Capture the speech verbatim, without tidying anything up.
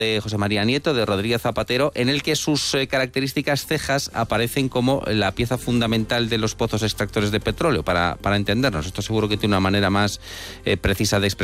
de José María Nieto, de Rodríguez Zapatero, en el que sus eh, características cejas aparecen como la pieza fundamental de los pozos extractores de petróleo, para, para entendernos. Esto seguro que tiene una manera más eh, precisa de expresar